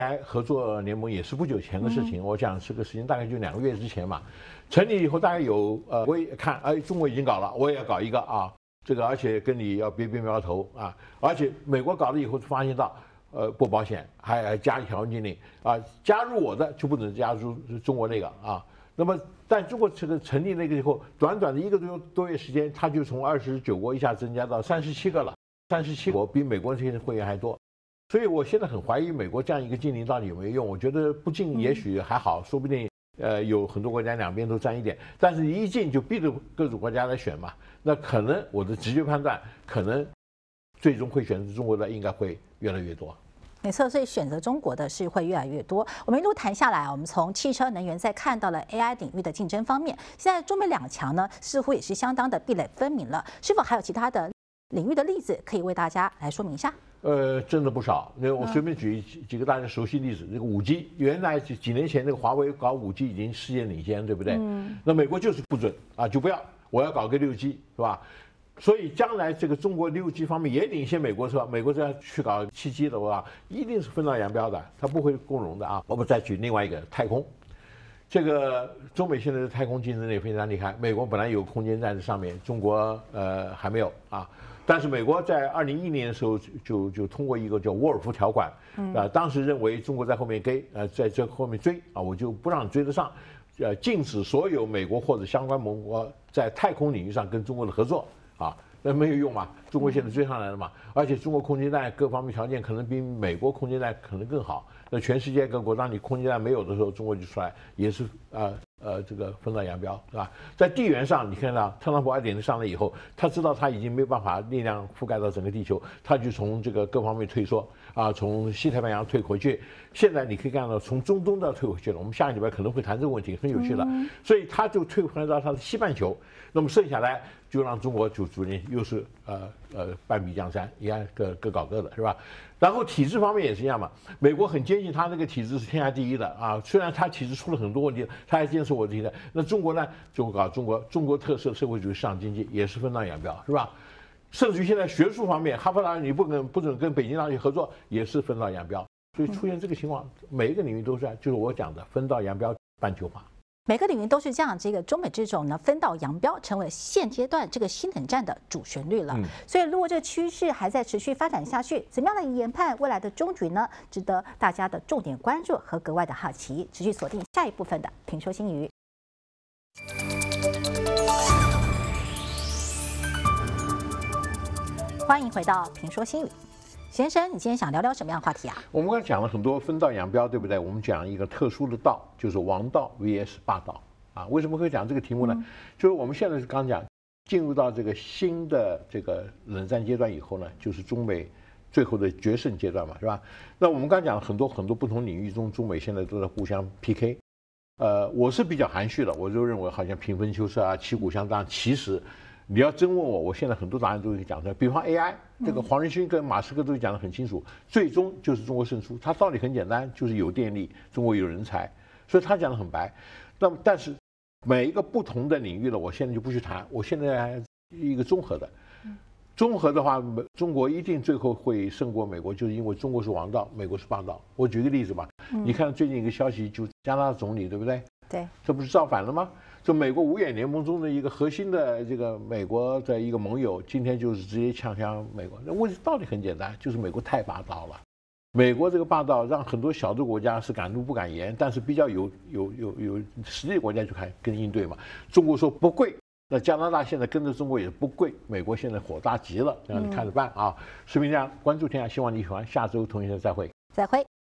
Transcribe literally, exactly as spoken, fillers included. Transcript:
合作联盟也是不久前的事情，我讲这个事情大概就两个月之前嘛。成立以后大概有呃，我也看，哎，中国已经搞了，我也要搞一个啊，这个而且跟你要别别苗头啊，而且美国搞了以后发现到，呃，不保险，还还加条件令啊，加入我的就不能加入中国那个啊。那么，但中国这个成立那个以后，短短的一个多多月时间，它就从二十九国一下增加到三十七个了，三十七国比美国这些会员还多。所以我现在很怀疑美国这样一个禁令到底有没有用。我觉得不禁也许还好，说不定呃有很多国家两边都沾一点，但是一禁就逼着各种国家来选嘛，那可能我的直觉判断，可能最终会选择中国的应该会越来越多。 没错，所以选择中国的是会越来越多。我们一路谈下来，我们从汽车、能源，再看到了 A I 领域的竞争方面。现在中美两强呢，似乎也是相当的壁垒分明了。是否还有其他的领域的例子可以为大家来说明一下？ 呃，真的不少。那我随便举几几个大家熟悉例子，这个五 G， 原来几几年前那个华为搞五 G 已经世界领先，对不对？嗯。那美国就是不准啊，就不要，我要搞个六 G， 是吧？所以将来这个中国六 G 方面也领先美国，是吧？美国这样去搞七 G 的话，一定是分道扬镳的，它不会共荣的啊。我们再举另外一个太空，这个中美现在的太空竞争也非常厉害。美国本来有空间站在上面，中国呃还没有啊。但是美国在二零一一年的时候就就通过一个叫沃尔夫条款，啊，当时认为中国在后面跟呃在这后面追啊，我就不让你追得上，呃，禁止所有美国或者相关盟国在太空领域上跟中国的合作啊，那没有用嘛，中国现在追上来了嘛，而且中国空间站各方面条件可能比美国空间站可能更好，那全世界各国当你空间站没有的时候，中国就出来也是呃。呃，这个分道扬镳是吧？在地缘上，你看到特朗普二点零上来以后，他知道他已经没有办法力量覆盖到整个地球，他就从这个各方面退缩啊，从西太平洋退回去。现在你可以看到，从中东都要退回去了。我们下个礼拜可能会谈这个问题，很有趣的。所以他就退回到他的西半球，那么剩下来就让中国就逐渐又是呃呃半壁江山，一样各各搞各的，是吧？然后体制方面也是一样嘛，美国很坚信他那个体制是天下第一的啊，虽然他体制出了很多问题，他还坚持我这的。那中国呢，就搞中国中国特色社会主义市场经济，也是分道扬镳，是吧？甚至于现在学术方面，哈佛大学你不跟不准跟北京大学合作，也是分道扬镳。所以出现这个情况，每一个领域都是，就是我讲的分道扬镳、半球化。 每个领域都是这样，这个中美这种呢分道扬镳，成为现阶段这个新冷战的主旋律了。嗯、所以，如果这个趋势还在持续发展下去，怎么样来研判未来的终局呢？值得大家的重点关注和格外的好奇。持续锁定下一部分的评说新语。欢迎回到评说新语。先生，你今天想聊聊什么样的话题啊？ 我们刚才讲了很多分道扬镳，对不对？我们讲一个特殊的道，就是王道 V S 霸道啊。为什么会讲这个题目呢？嗯、就是我们现在是刚讲进入到这个新的这个冷战阶段以后呢，就是中美最后的决胜阶段嘛，是吧？那我们刚讲很多很多不同领域中，中美现在都在互相 P K。呃，我是比较含蓄的，我就认为好像平分秋色啊，旗鼓相当。其实你要真问我，我现在很多答案都可以讲出来。比方 A I， 这个黄仁勋跟马斯克都讲得很清楚，最终就是中国胜出。他道理很简单，就是有电力，中国有人才，所以他讲得很白。那么，但是每一个不同的领域呢，我现在就不去谈。我现在一个综合的，综合的话，中国一定最后会胜过美国，就是因为中国是王道，美国是霸道。我举个例子吧，嗯、你看最近一个消息，就加拿大总理对不对？ 对， 这不是造反了吗？就美国五眼联盟中的一个核心的这个美国的一个盟友，今天就是直接呛向美国。那问题道理很简单，就是美国太霸道了。美国这个霸道让很多小的国家是敢怒不敢言，但是比较有有有有实力的国家就看跟应对嘛。中国说不跪，那加拿大现在跟着中国也不跪，美国现在火大极了，让你看着办啊。视频这样关注天下，希望你喜欢，下周同一时间再会。 再会。